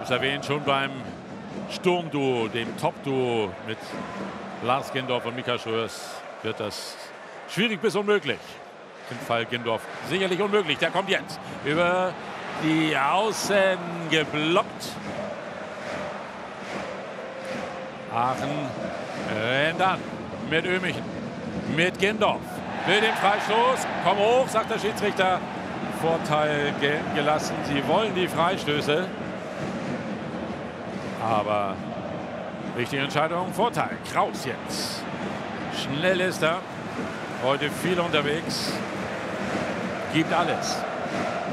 es erwähnt, schon beim Sturmduo, dem Top-Duo mit Lars Gendorf und Mika Schörs, wird das schwierig bis unmöglich. Im Fall Gendorf sicherlich unmöglich. Der kommt jetzt über die Außen geblockt. Aachen rennt an mit Ömichen, mit Gendorf. Will den Freistoß. Komm hoch, sagt der Schiedsrichter. Vorteil gelten gelassen. Sie wollen die Freistöße. Aber richtige Entscheidung, Vorteil. Kraus jetzt. Schnell ist er. Heute viel unterwegs. Gibt alles.